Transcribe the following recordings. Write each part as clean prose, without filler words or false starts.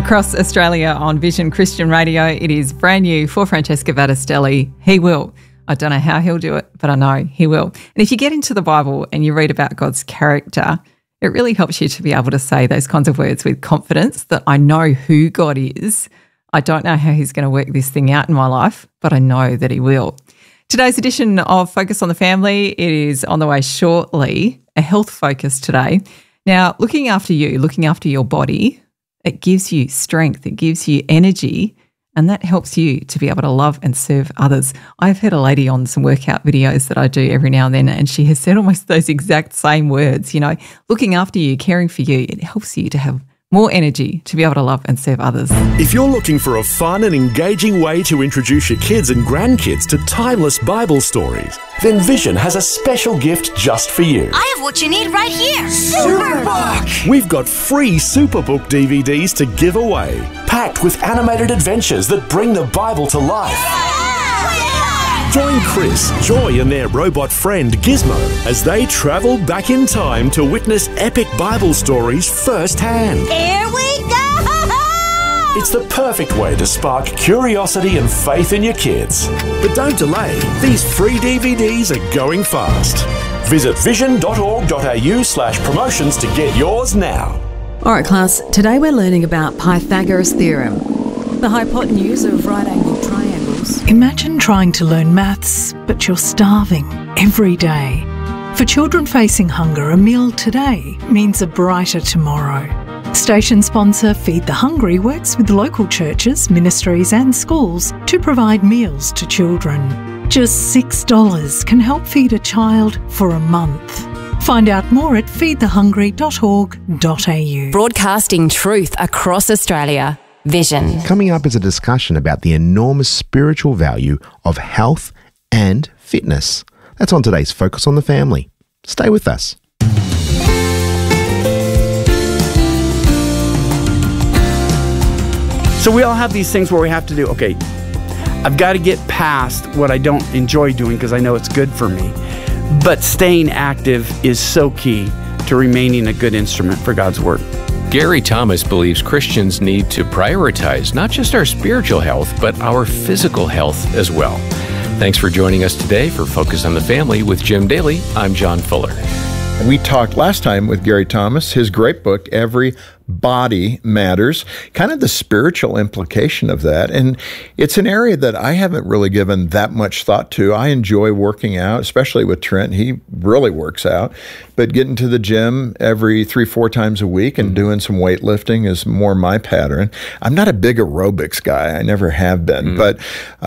Across Australia on Vision Christian Radio, it is brand new for Francesca Battistelli. He will. I don't know how he'll do it, but I know he will. And if you get into the Bible and you read about God's character, it really helps you to be able to say those kinds of words with confidence that I know who God is. I don't know how he's going to work this thing out in my life, but I know that he will. Today's edition of Focus on the Family, it is on the way shortly, a health focus today. Now, looking after you, looking after your body, it gives you strength, it gives you energy, and that helps you to be able to love and serve others. I've heard a lady on some workout videos that I do every now and then, and she has said almost those exact same words, looking after you, caring for you, it helps you to have more energy to be able to love and serve others. If you're looking for a fun and engaging way to introduce your kids and grandkids to timeless Bible stories, then Vision has a special gift just for you. I have what you need right here. Superbook! We've got free Superbook DVDs to give away, packed with animated adventures that bring the Bible to life. Join Chris, Joy and their robot friend Gizmo as they travel back in time to witness epic Bible stories firsthand. Here we go! It's the perfect way to spark curiosity and faith in your kids. But don't delay, these free DVDs are going fast. Visit vision.org.au/promotions to get yours now. All right, class, today we're learning about Pythagoras' theorem, the hypotenuse of right-angled triangles. Imagine trying to learn maths, but you're starving every day. For children facing hunger, a meal today means a brighter tomorrow. Station sponsor Feed the Hungry works with local churches, ministries and schools to provide meals to children. Just $6 can help feed a child for a month. Find out more at feedthehungry.org.au. Broadcasting truth across Australia. Vision. Coming up is a discussion about the enormous spiritual value of health and fitness. That's on today's Focus on the Family. Stay with us. So we all have these things where we have to do, okay, I've got to get past what I don't enjoy doing because I know it's good for me. But staying active is so key to remaining a good instrument for God's Word. Gary Thomas believes Christians need to prioritize not just our spiritual health, but our physical health as well. Thanks for joining us today for Focus on the Family with Jim Daly. I'm John Fuller. We talked last time with Gary Thomas, his great book, Every Body Matters, kind of the spiritual implication of that. And it's an area that I haven't really given that much thought to. I enjoy working out, especially with Trent. He really works out. But getting to the gym every 3-4 times a week and doing some weightlifting is more my pattern. I'm not a big aerobics guy. I never have been. But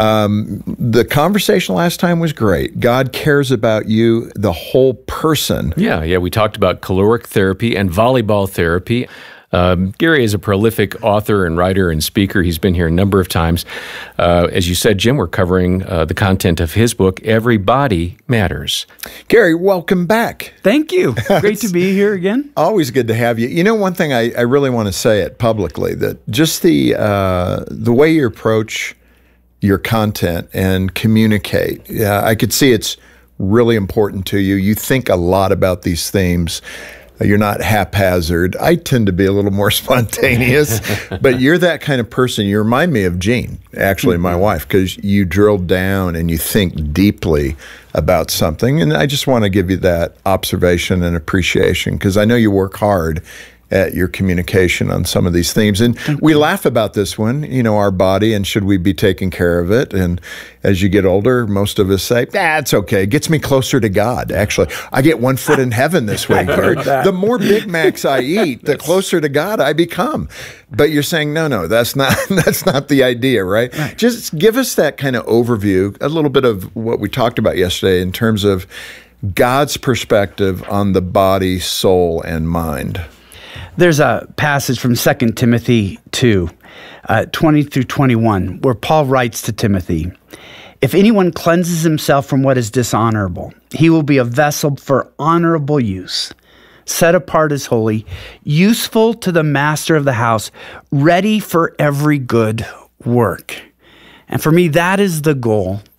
the conversation last time was great. God cares about you, the whole person. Yeah, we talked about caloric therapy and volleyball therapy. Gary is a prolific author and writer and speaker. He's been here a number of times. As you said, Jim, we're covering the content of his book, Every Body Matters. Gary, welcome back. Thank you. Great to be here again. Always good to have you. You know, one thing I really want to say it publicly, that just the way you approach your content and communicate, I could see it's really important to you. You think a lot about these themes. You're not haphazard. I tend to be a little more spontaneous, but you're that kind of person. You remind me of Jean, actually, my wife, because you drill down and you think deeply about something. And I just want to give you that observation and appreciation, because I know you work hard at your communication on some of these themes. And we laugh about this one, our body, and should we be taking care of it? And as you get older, most of us say, it's okay. It gets me closer to God, actually. I get one foot in heaven this week. The more Big Macs I eat, the closer to God I become. But you're saying, no, that's not the idea, right? Just give us that kind of overview, a little bit of what we talked about yesterday in terms of God's perspective on the body, soul, and mind. There's a passage from 2 Timothy 2, 20 through 21, where Paul writes to Timothy, "If anyone cleanses himself from what is dishonorable, he will be a vessel for honorable use, set apart as holy, useful to the master of the house, ready for every good work." And for me, that is the goal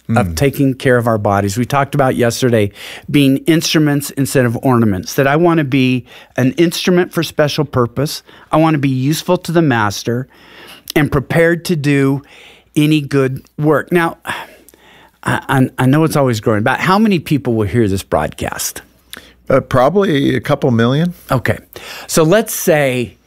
of taking care of our bodies. We talked about yesterday being instruments instead of ornaments, that I want to be an instrument for special purpose. I want to be useful to the master and prepared to do any good work. Now, I know it's always growing. About how many people will hear this broadcast? Probably a couple million. Okay. So let's say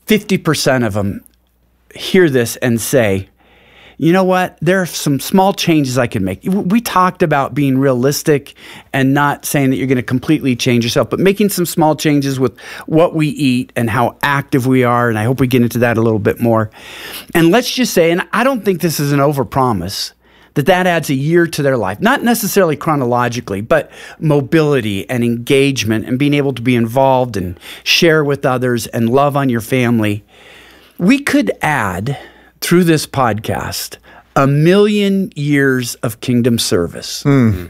50% of them hear this and say, you know what? There are some small changes I can make. We talked about being realistic and not saying that you're going to completely change yourself, but making some small changes with what we eat and how active we are. And I hope we get into that a little bit more. And let's just say, and I don't think this is an overpromise, that adds a year to their life, not necessarily chronologically, but mobility and engagement and being able to be involved and share with others and love on your family. We could add, through this podcast, 1 million years of kingdom service.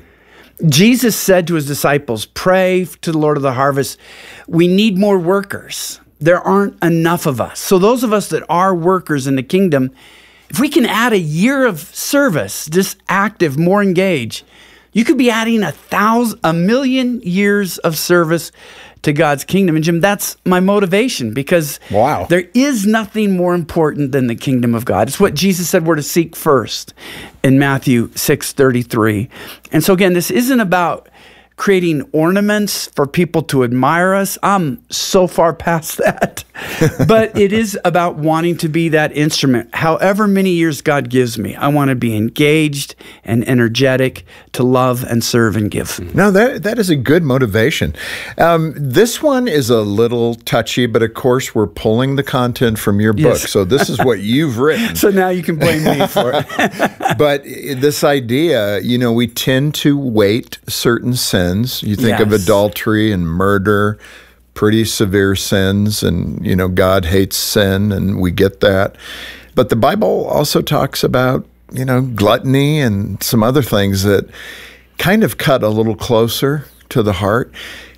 Jesus said to his disciples, pray to the Lord of the harvest. We need more workers. There aren't enough of us. So those of us that are workers in the kingdom, if we can add a year of service, just active, more engaged, you could be adding 1 million years of service to God's kingdom. And Jim, that's my motivation, because there is nothing more important than the kingdom of God. It's what Jesus said we're to seek first in Matthew 6:33. And so again, this isn't about creating ornaments for people to admire us. I'm so far past that. But it is about wanting to be that instrument. However many years God gives me, I want to be engaged and energetic to love and serve and give. No, that is a good motivation. This one is a little touchy, but of course we're pulling the content from your book. So this is what you've written. So now you can blame me for it. But this idea, we tend to weight certain sins. You think of adultery and murder, pretty severe sins, and, God hates sin, and we get that. But the Bible also talks about, gluttony and some other things that kind of cut a little closer to the heart.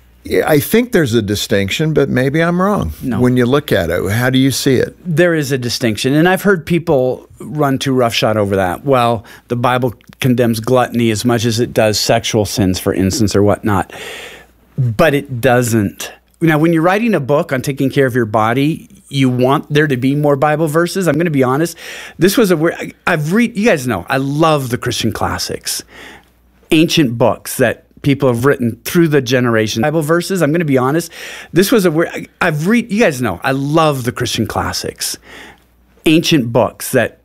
I think there's a distinction, but maybe I'm wrong. No. When you look at it, how do you see it? There is a distinction, and I've heard people run too roughshod over that. Well, the Bible condemns gluttony as much as it does sexual sins, for instance, or whatnot. But it doesn't. Now, when you're writing a book on taking care of your body, you want there to be more Bible verses. I'm going to be honest. This was you guys know, I love the Christian classics, ancient books that people have written through the generation. Bible verses, I'm going to be honest. This was you guys know, I love the Christian classics, ancient books that